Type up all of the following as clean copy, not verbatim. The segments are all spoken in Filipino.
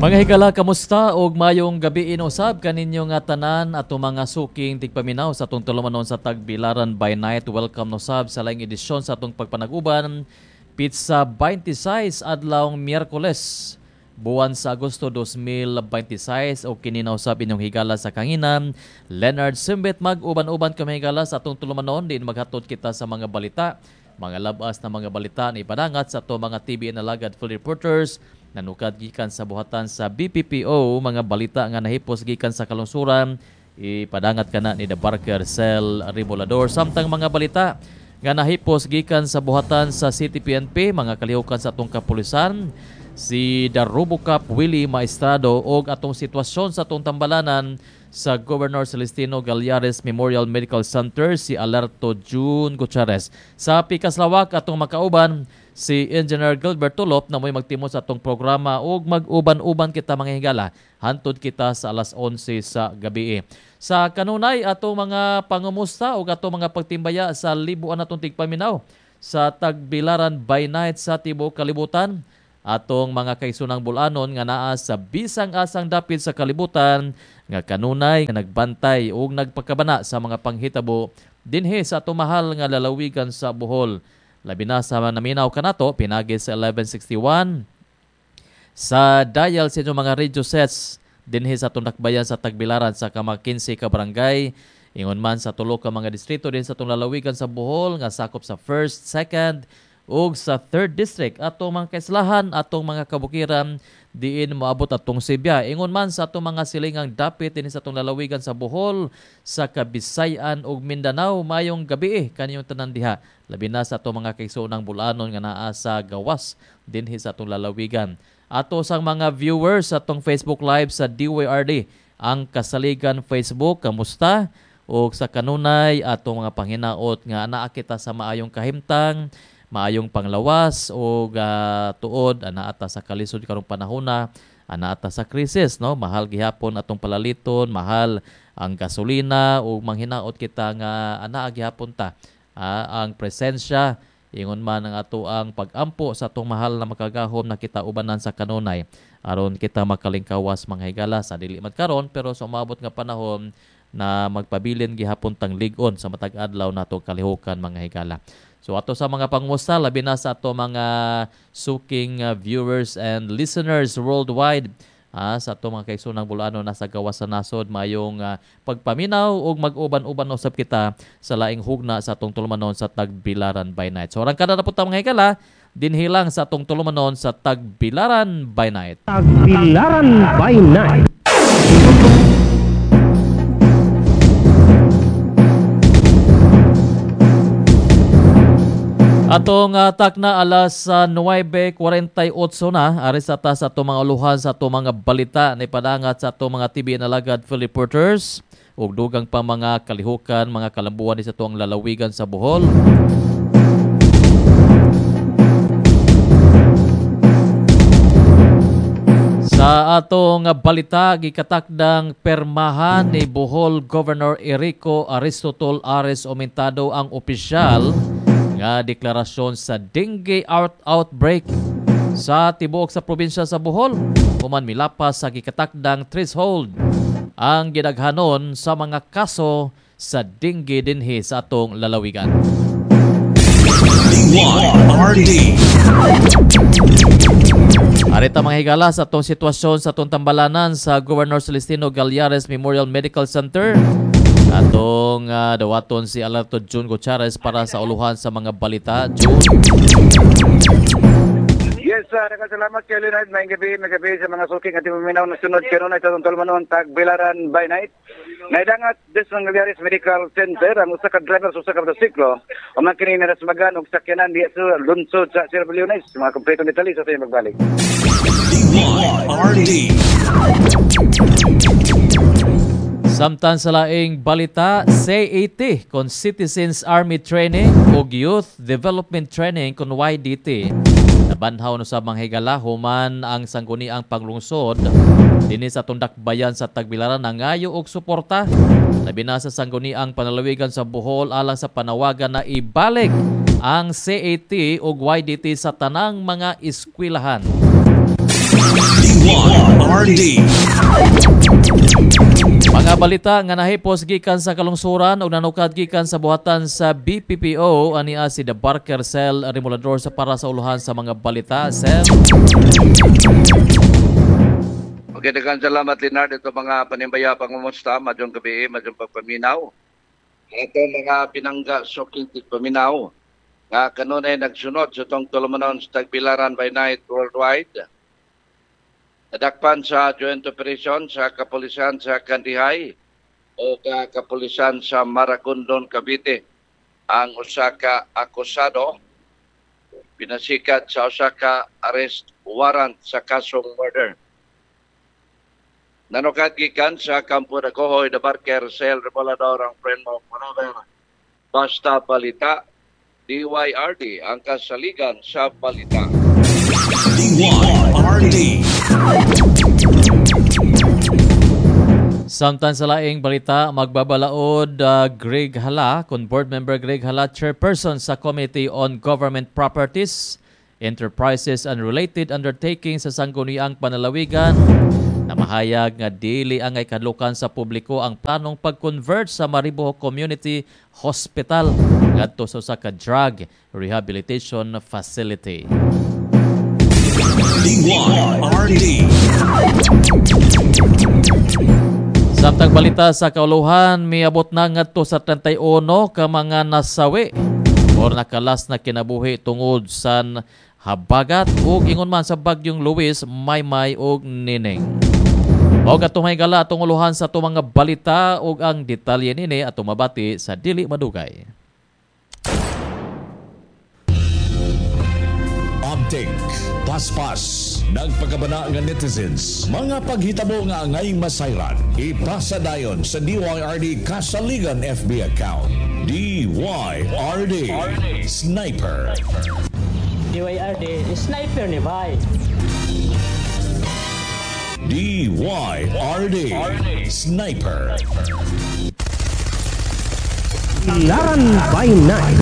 Mga higala, kamusta? Og mayong gabi inusab kaninyo nga tanan ato mga suking tigpaminaw sa atong tulumanon sa Tagbilaran by Night. Welcome no sab sa laing edisyon sa atong pagpanaguban. Pizza 26 adlawng Miyerkules, buwan sa Agosto 2026 o kininaw sab inyong higala sa kanginan. Leonard Simbet mag-uban-uban kami higala sa atong tulumanon din maghatod kita sa mga balita. Mga labas na mga balita ni padangat sa ato mga TV and Alagad Full Reporters. Nanukad gikan sa buhatan sa BPPO, mga balita nga nahipos gikan sa kalungsuran, ipadangat kana ni The Barker Cell Remolador. Samtang mga balita nga nahipos gikan sa buhatan sa City PNP, mga kalihukan sa atong kapulisan, si The Robocop Willie Maestrado og atong sitwasyon sa atong tambalanan sa Governor Celestino Gallares Memorial Medical Center, si Alerto June Gutierrez. Sa pikaslawak atong makauban, si Engineer Gilbert Tulop na mo'y magtimo sa atong programa ug mag-uban-uban kita mga higala. Hantod kita sa alas 11 sa gabi. Sa kanunay atong mga pangumusta ug atong mga pagtimbaya sa libuan atong tigpaminaw sa Tagbilaran by Night sa tibuok kalibutan. Atong mga kaisunang bulanon nga naa sa bisang-asang dapit sa kalibutan nga kanunay nga nagbantay ug nagpakabana sa mga panghitabo dinhi sa atong mahal nga lalawigan sa Bohol. Labi na sa naminaw kanato pinagi sa 1161 sa dial sa inyong mga radio sets dinhi sa atong dakbayan sa Tagbilaran sa mga 15 ka barangay. Ingon man sa tulo ka mga distrito din sa atong lalawigan sa Bohol nga sakop sa 1st, 2nd ug sa 3rd district. Atong mga kaislahan, atong mga kabukiran diin moabot atong Sibya. Ingon man sa atong mga silingang dapit din sa atong lalawigan sa Bohol, sa Kabisayan ug Mindanao. Mayong gabi kaninyong tanan diha. Labi na sa atong mga kaisunang bulanon nga naa sa gawas dinhi sa atong lalawigan. Ato sang mga viewers sa atong Facebook Live sa DYRD, ang Kasaligan Facebook, kamusta? O sa kanunay atong mga panghinaot nga anaa kita sa maayong kahimtang, maayong panglawas o tuod anaata sa kalisod karong panahona, anaata sa krisis, no? Mahal gihapon atong palaliton, mahal ang gasolina o manghinaot kita nga anaa gihapon ta ang presensya ingon man ang ato ang pag-ampo sa atong mahal na makagahom na kita ubanan sa kanunay aron kita makalingkawas mga higala sa dili man karon pero sa umabot nga panahon na magpabilin gihapon tang ligon sa matag adlaw nato kalihukan mga higala. So ato sa mga pangmusta, labi na sa ato mga suking viewers and listeners worldwide, sa ato mga kaisunang bulano nasa gawas sa nasod, mayong pagpaminaw ug mag-uban-uban usab kita sa laing hugna sa atong tulumanon sa Tagbilaran by Night. So orang kada na po mga higala, dinhilang sa atong tulumanon sa Tagbilaran by Night. Tagbilaran by Night. Atong takna alas 9:48 na aris ata sa atong mga uluhan sa atong mga balita na ipadangat sa atong mga TV and Alagad Full Reporters ug dugang pa mga kalihukan, mga kalambuan sa atong lalawigan sa Bohol. Sa atong balita, gikatakdang permahan ni Bohol Governor Erico Aristotol Ares Aumentado ang opisyal nga deklarasyon sa dengue outbreak sa tibuok sa probinsya sa Bohol. Human milapas sa gikatakdang threshold ang gidaghanon sa mga kaso sa dengue dinhi sa atong lalawigan. Arita mga higala sa atong sitwasyon sa atong tambalanan sa Governor Celestino Gallares Memorial Medical Center. Atong dawaton si Alerto June Gutierrez para sa uluhan sa mga balita. June. Yes, nagkasalamat kay Leonard. May gabi sa mga suking at imaminaw na sunod kanunay sa tulumanon Tagbilaran by Night. Naidangat des ng Gallares Medical Center ang usa ka driver sa usa ka motorsiklo o man kini narasmagan og sakyanan diya sa lunsod sa Sierra Leones. Mga kompleto detalye sa tayo magbalik. Samtang sa laing balita, CAT kon Citizens Army Training ug Youth Development Training kon YDT. Nabanhaw no sa mga higala human ang sangguniang paglungsod dinhi sa tundakbayan sa Tagbilaran nangayo og suporta labi na sa sangguniang panalawigan sa Bohol alang sa panawagan na ibalik ang CAT ug YDT sa tanang mga eskwelahan. DYRD. Mga balita nga nahipos gikan sa kalungsuran ug nanukad gikan sa buhatan sa BPPO ania si The Barker Cell Remulador sa para sa uluhan sa mga balita. Sel. Okay, daghang salamat Leonard ito mga panimbaya pangumusta madjong gabi madjong pagpaminaw. Ito mga pinangga suking tigpaminaw nga kanunay nagsunod sa tong tulumanon sa Tagbilaran by Night worldwide. Nadakpan sa joint operation sa kapulisan sa Kandihay o kapulisan sa Maracondon, Cavite ang usa ka akusado pinasikat sa usa ka arrest warrant sa kasong murder. Nanukad gikan sa Kampo de Cohoy, The Barker Cell Remulador ang friend mo whenever basta balita DYRD ang kasaligan sa balita. DYRD. Samtang sa laing balita, magbabalaod Greg Hala, Board Member Greg Hala, Chairperson sa Committee on Government Properties, Enterprises and Related Undertakings sa Sangguniang Panalawigan, na mahayag nga dili angay kadlukan sa publiko ang planong pag-convert sa Maribo Community Hospital ngadto sa usa ka drug rehabilitation facility. DYRD. Samtang balita sa kauluhan, miabot na ngadto sa 31 ka mga nasawi or nakalas na kinabuhi tungod sa habagat ug ingon man sa bagyong Luis, Maymay ug Nining. O gatong gala atong uluhan sa itong mga balita ug ang detalye nini atong mabati sa dili madugay. Update, paspas, nagpagabana nga netizens, mga paghitabo nga angay masayran, ipasa dayon sa DYRD Kasaligan FB account. DYRD Sniper. DYRD Sniper ni Bay. DYRD Sniper. Bilaran by Night.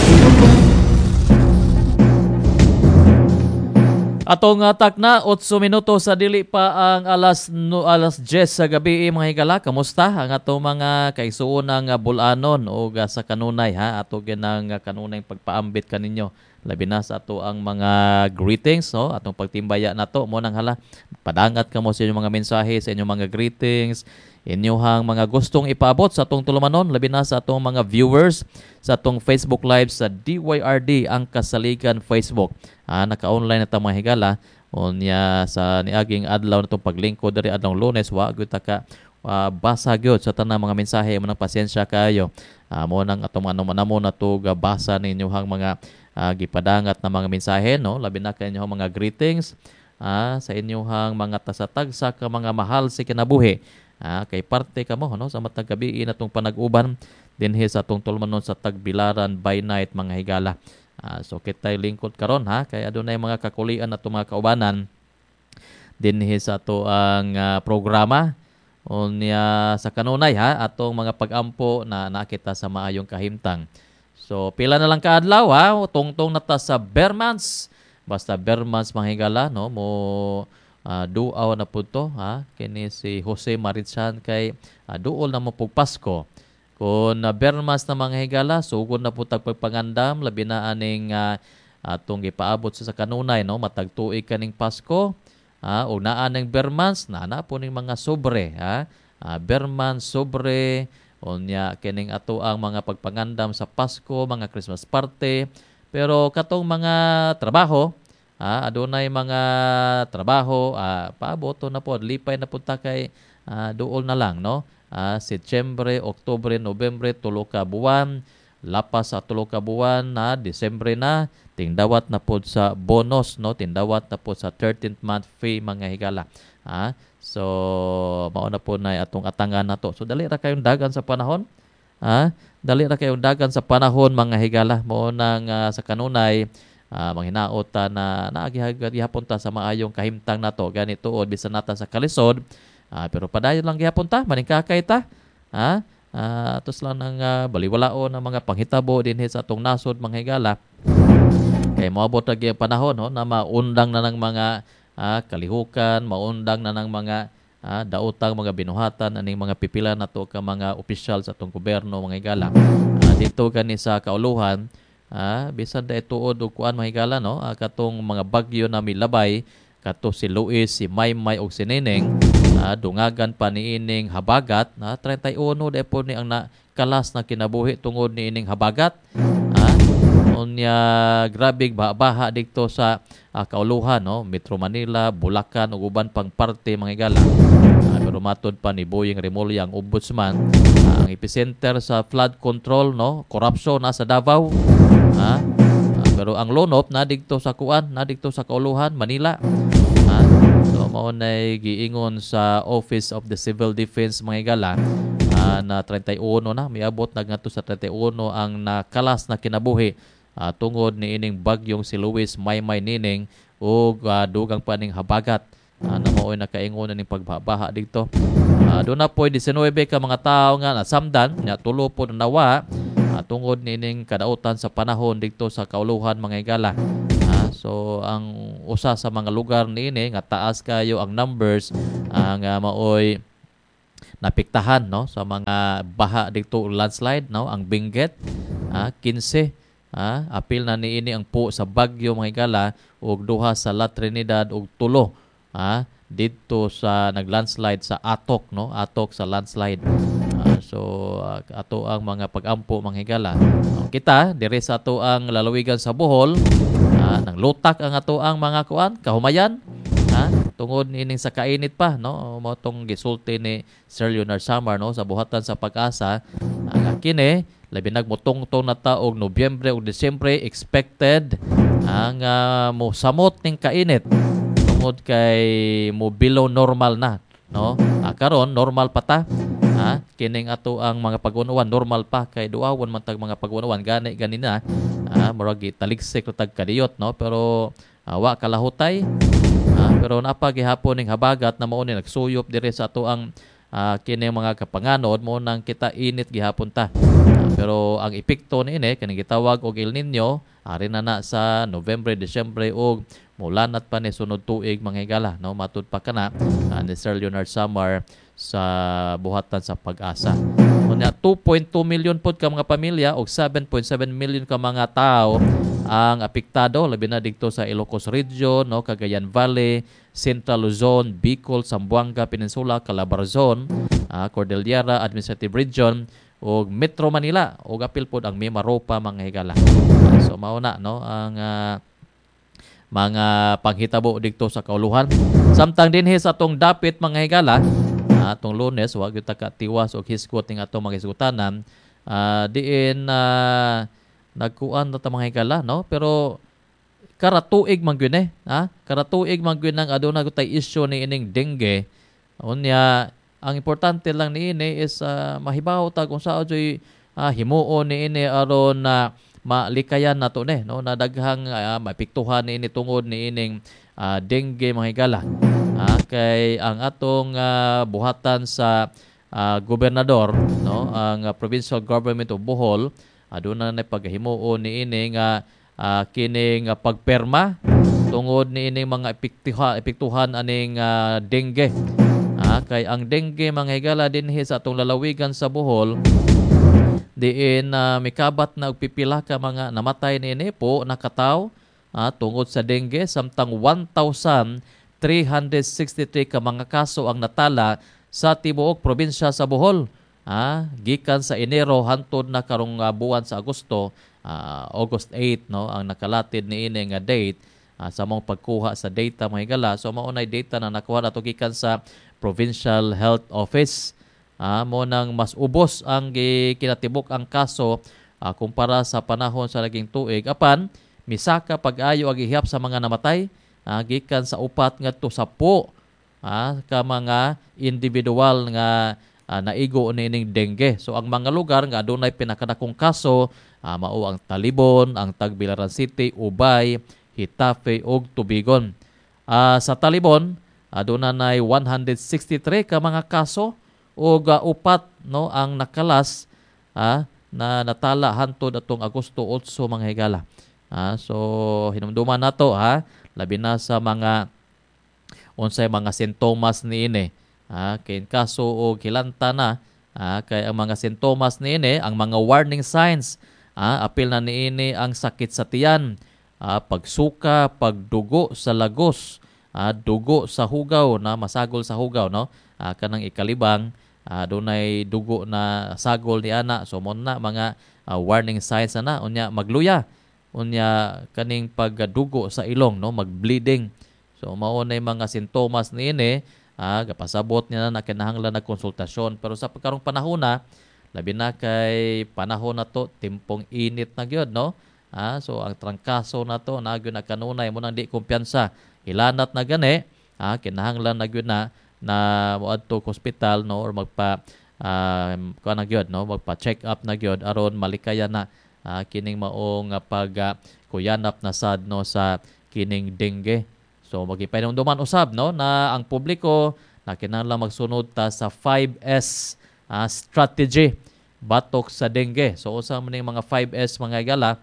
Atong takna 8 minuto sa dili pa ang alas 10 sa gabi mga higala. Kamusta ang atong mga kaigsuon ng bulanon o sa kanunay ha ato ginang kanunay pagpaambit kaninyo. Labi na sa ato ang mga greetings no atong pagtimbaya nato mo nang hala. Padangat kamo sa inyong mga mensahe, sa inyong mga greetings, inyong mga gustong ipaabot sa atong tulumanon, labi na sa atong mga viewers sa atong Facebook Live sa DYRD ang Kasaligan Facebook. Naka-online na ta mga higala unya sa niaging adlaw natong paglingkod diri adlaw Lunes wa gyud ta ka basa gyud sa tanang mga mensahe mo nang pasensya kayo. Mo nang atong ano na to basa ninyohang mga gipadangat na mga mensahe no labi na kanyo mga greetings sa inyong mga tasatagsa ka mga mahal si kinabuhi. Kay parte kamo no sa matag gabi natong panag-uban dinhi sa atong tulumanon sa Tagbilaran by Night mga higala. So kitay lingkod karon kay adunay mga kakulian at mga kaubanan dinhi sa ato ang programa unya sa kanunay atong mga pag-ampo na nakita sa maayong kahimtang. So pila na lang ka adlaw tungtong nata sa Bermans. Basta Bermans mga higala no mo duaw na pud to kini si Jose Maritsan kay duol na mo pug Pasko. Kung Bermas na mga higala, sugod na po tagpagpangandam, labi na aning atong gipaabot sa kanunay, no? Matagtuig kaning Pasko, o naaning Bermans, na po ning mga sobre, Bermans, sobre, unya kining ato ang mga pagpangandam sa Pasko, mga Christmas party, pero katong mga trabaho, adunay mga trabaho, paabot na po, lipay na punta kay duol na lang, no? Setyembre, Oktubre, Nobyembre, tulo ka buwan, lapas sa tulo ka buwan na Disyembre na, tindawat na po sa bonus, no? Tindawat na po sa 13th month fee mga higala. So, mauna po na atong atangan na to. So, dali ra kayong dagan sa panahon. Dali ra kayong dagan sa panahon mga higala. Maunang sa kanunay, manghinaot na naagihapon ta sa maayong kahimtang na to. Ganito, bisan nata sa kalisod, pero padayon lang gihapon ta, maningkakay ta. Atos lang ng baliwalaon ng mga panghitabo din sa atong nasod mga higala. Kay moabot ra gyud panahon na maundang na ng mga kalihukan, maundang na ng mga daotang mga binuhatan aning mga pipila nato ka mga opisyal sa atong gobyerno mga higala. Dito kani sa kauluhan, bisan da tuod og kuan mga higala no, katong mga bagyo na milabay kato si Luis, si Maymay og si Neneng, dungagan pa niining habagat na 31 da po ni ang nakalas na kinabuhi tungod niining habagat. Unya grabig baha dito sa kauluhan no, Metro Manila, Bulacan ug uban pang parte mga higala. Pero matod pa ni Boying Remulla ang ombudsman, ang epicenter sa flood control no, corruption na sa Davao. Pero ang lonop na dito sa kuan, na dito sa kauluhan Manila. So mao nay giingon sa Office of the Civil Defense mga higala, na 31 na miabot na ngadto sa 31 ang nakalas na kinabuhi tungod ni ining bagyong si Luis, Maymay, Neneng ug dugang pa ning habagat. Na mao'y nakaingon na ning pagbaha dito. Doon na po 19 ka mga tao nga nasamdan, nya tulo po nawa tungod ni ining kadautan sa panahon dito sa kauluhan mga higala. So ang usa sa mga lugar niini nga taas kayo ang numbers ang maoy napiktahan no sa mga baha dito, landslide no, ang Benguet 15, apil na niini ang po sa bagyo mga higala ug duha sa La Trinidad ug tulo dito sa naglandslide sa Atok no, Atok sa landslide. So ato ang mga pag-ampo mga higala. Kita diri sa ato ang lalawigan sa Bohol, nang lutak ang ato ang mga kuan kahumayan tungod niining sa kainit pa no, mao tong gisulti ni Sir Leonard Samar no sa buhatan sa pag-asa. Ang kini labi nagmutongtong na ta og Nobyembre ug Disyembre expected ang mosamot ning kainit tungod kay mo below normal na no. Karon normal pa ta. Kining ato ang mga pag-unawan normal pa kay duawon man tag mga pag-unawan gani na murag taligsik tag kadiyot no, pero wa kalahutay. Pero napagihapon ning habagat na mao ni nagsuyop diri sa ato ang kini mga kapanganod mo nang kita init gihapon ta. Pero ang epekto niini kaning gitawag og El Nino ari na sa Nobyembre, Disyembre ug mulanat pa ni sunod tuig mga higala no, matud pa kana ni Sir Leonard Samar sa buhatan sa pag-asa. Unya 2.2 million pod ka mga pamilya ug 7.7 million ka mga tao ang apektado labi na dito sa Ilocos Region no, Cagayan Valley, Central Luzon, Bicol, Zamboanga Peninsula, Calabarzon, Cordillera Administrative Region ug Metro Manila ug apil pod ang Mimaropa mga higala. So mao na no ang mga panghitabo dito sa kauluhan. Samtang dinhi sa atong dapit mga higala, atong Lunes wa gyud ta katiwas og hisgot ning atong mga hisgotanan, diin nagkuan na ta mga higala no, pero karatuig man gyud karatuig man gyud nang aduna gyud tay issue ni ining dengue. Unya ang importante lang niini is mahibaw ta kung sao joy himuon niini aron na malikayan nato no, na daghang mapiktuhan niini tungod niining dengue mga higala. Kay ang atong buhatan sa gobernador no, ang provincial government of Bohol aduna na paghimuon niini nga kining pagperma tungod niining mga epektuhan aning dengue. Kay ang dengue mga higala dinhi sa atong lalawigan sa Bohol diin mikabat na og pipila ka mga namatay niini po nakataw tungod sa dengue, samtang 1,363 ka mga kaso ang natala sa tibuok probinsya sa Bohol. Gikan sa Enero hantod na karong buwan sa Agosto, August 8 no ang nakalatid niini nga date sa mong pagkuha sa data mga higala. So maunay data na nakuha nato gikan sa Provincial Health Office. Mo nang mas ubos ang kinatibok ang kaso kumpara sa panahon sa naging tuig. Apan misaka pag-ayo ang ihap sa mga namatay gikan sa 4 ngadto sa 10 ka mga individual nga naigo nining dengue. So ang mga lugar nga adunay pinakadakong kaso mao ang Talibon, ang Tagbilaran City, Ubay, Hitafe ug Tubigon. Sa Talibon aduna nay 163 ka mga kaso ug 4 no ang nakalas na natala hantod atong Agosto 8 mga higala. So hinumduman nato labi na sa mga unsay mga sintomas niini. Kay kaso og hilanta na kay ang mga sintomas niini, ang mga warning signs, apil na niini ang sakit sa tiyan, pagsuka, pagdugo sa lagos, dugo sa hugaw na masagol sa hugaw, no? Kanang ikalibang, dunay dugo na sagol ni ana, so mo na mga warning signs na unya magluya, unya kaning pagdugo sa ilong, no, magbleeding. So mao na mga sintomas niini, gapasabot niya na kinahanglan na konsultasyon. Pero sa pagkarong panahon na, labi na kay panahon na to, timpong init na gyud, no? So ang trangkaso na to, na gyud na kanunay mo nang di kumpiyansa, ilanat na gani, kinahanglan na gyud na moadto sa hospital, no, or kuan na gyud, no, magpa-check up na gyud aron malikayan na kining maong kuyanap na sad, no, sa kining dengue. So magipainomduman usab, no, na ang publiko na kinahanglan magsunod ta sa 5S strategy batok sa dengue. So usa man ning mga 5S mga igala: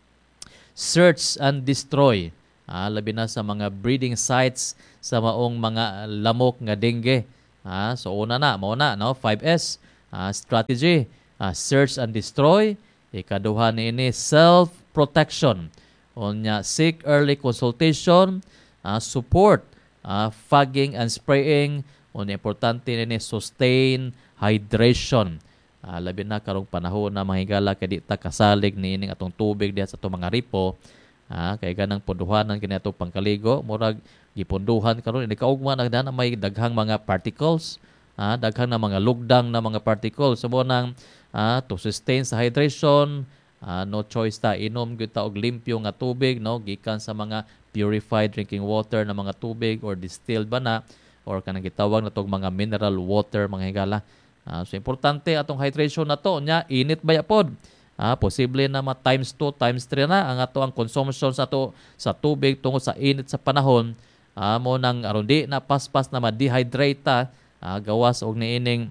search and destroy. Labi na sa mga breeding sites sa maong mga lamok nga dengue. So una na, mao na, no, 5S strategy, search and destroy. Ikaduha niini, self-protection. Unya, seek early consultation, support, fogging and spraying. Unya, importante niini, sustain hydration. Labi na karong panahon na mahigala kay di ta kasalig niining atong tubig diha sa atong mga ripo. Kay ganang punduhanan kini atong pangkaligo, murag gipunduhan karon ini kaugma na may daghang mga particles, daghang na mga lugdang na mga particles. So mo nang to sustain sa hydration, no choice ta inom gyud ta og limpyo nga tubig, no, gikan sa mga purified drinking water na mga tubig or distilled ba na, or kanang gitawag na tog mga mineral water mga higala. So importante atong hydration na to nya, init baya pod. Posible na times 2, times 3 na ang ato ang consumption sa tubig tungod sa init sa panahon. Mo nang aron di na paspas na ma-dehydrate ta, gawas og niining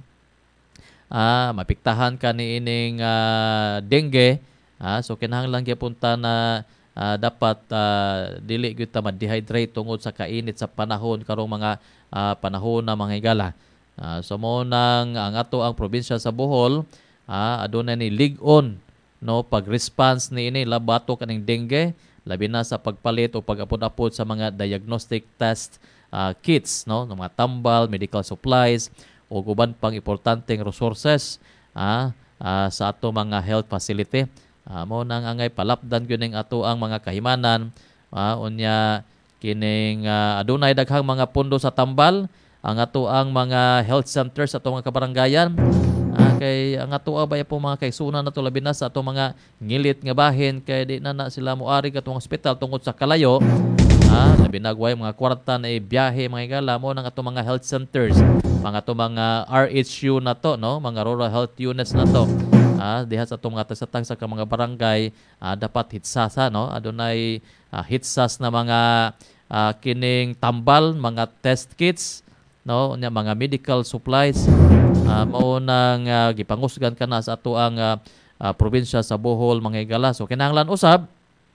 mapiktahan ka niining dengue. So kinahanglan gyapon ta na dapat dili gyud ta ma-dehydrate tungod sa kainit sa panahon karong mga panahon na mga higala. So mo nang ang ato ang probinsya sa Bohol, aduna ni lig-on, no, pag-response niini labato kaning dengue, labi na sa pagpalit o pag-apod-apod sa mga diagnostic test kits, no, mga tambal, medical supplies o uban pang importanteng resources sa ato mga health facility. Mo nang angay palapdan gyud ning ato ang mga kahimanan, unya kining adunay daghang mga pundo sa tambal ang ato ang mga health centers sa ato mga kabarangayan. Kay ang ato abay po mga kaigsunan nato labi na sa ato mga ngilit nga bahin, kay di na sila moari katong ospital tungod sa kalayo. Labi na guay mga kwarta na biyahe mga igala mo ng ato mga health centers, mga ato mga RHU na to, no, mga rural health units na to. Diha sa ato mga tagsatang sa mga barangay, dapat hitsasa, no, adunay hitsas na mga kining tambal, mga test kits, no, nya mga medical supplies. Mao nang gipangusgan kana sa ato ang probinsya sa Bohol mga igala. So kinahanglan usab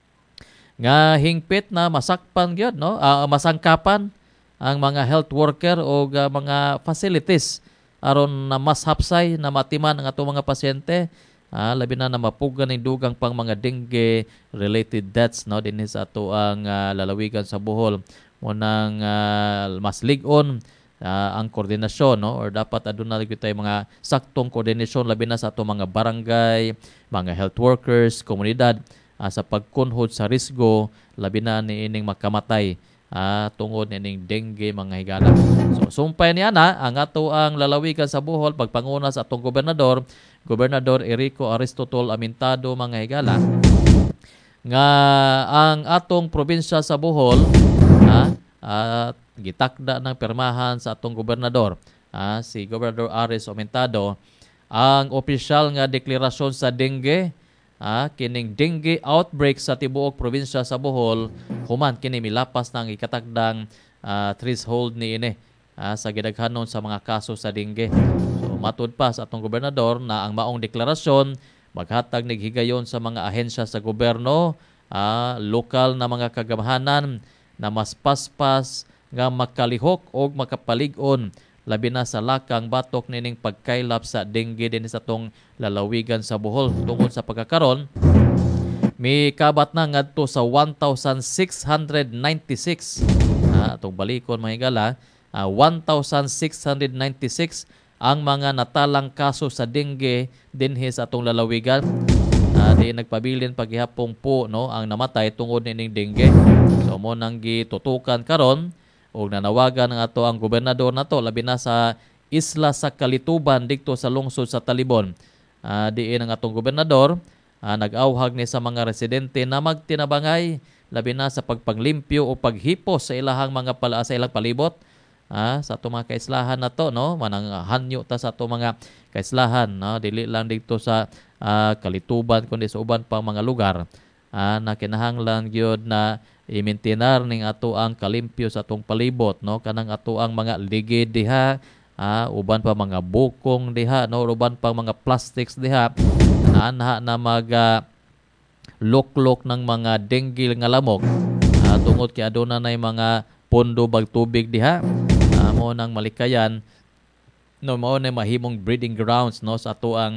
nga hingpit na masakpan gyud, no, masangkapan ang mga health worker o mga facilities aron na mas hapsay na matiman ang ato mga pasyente, labi na mapugan ning dugang pang mga dengue related deaths, no, dinhi sa ato ang lalawigan sa Bohol. Mo nang mas lig-on ang koordinasyon, no, or dapat aduna gyud tay mga saktong koordinasyon labi na sa ato mga barangay, mga health workers, komunidad sa pagkunhod sa risgo labi na niining makamatay tungod niining dengue mga higala. So sumpay niya na ang ato ang lalawigan sa Bohol pagpanguna sa atong Gobernador Erico Aristotol Amintado mga higala, nga ang atong probinsya sa Bohol gitakda ng permahan sa atong gobernador, si Gobernador Aris Aumentado, ang opisyal nga deklarasyon sa dengue, kining dengue outbreak sa tibuok probinsya sa Bohol, human kini milapas ng ikatakdang threshold niini sa gidaghanon sa mga kaso sa dengue. So matud pa sa atong gobernador na ang maong deklarasyon maghatag nig higayon sa mga ahensya sa gobyerno, lokal na mga kagamahanan na mas paspas nga makalihok o makapalig-on labi na sa lakang batok nining pagkaylap sa dengue din sa tong lalawigan sa Bohol. Tungod sa pagkakaron, may kabat na ngadto sa 1,696. Itong balikon mga higala, 1,696 ang mga natalang kaso sa dengue dinhi sa atong lalawigan. Di nagpabilin paghihapong po no ang namatay tungod nining dengue. So mo nang gitutukan karon ug nanawagan ng ato ang gobernador nato labi na sa isla sa Kalituban dikto sa lungsod sa Talibon. Diin ang atong gobernador nag-awhag ni sa mga residente na magtinabangay labi na sa pagpaglimpyo o paghipos sa ilahang mga sa ilang palibot. Sa ato mga kaislahan na to, no? Manang hanyo ta sa ato mga kaislahan, no? Dili lang dito sa Kalituban kundi sa uban pang mga lugar na kinahanglan gyud na i-maintinar ning ato ang kalimpyo sa atong palibot, no? Kanang ato ang mga ligid diha, uban pa mga bukong diha, no? Uban pa mga plastics diha na luklok ng mga dengue nga lamok tungod kay aduna nay mga pondo bag tubig diha. Mo nang malikayan no mao na mahimong breeding grounds no sa ato ang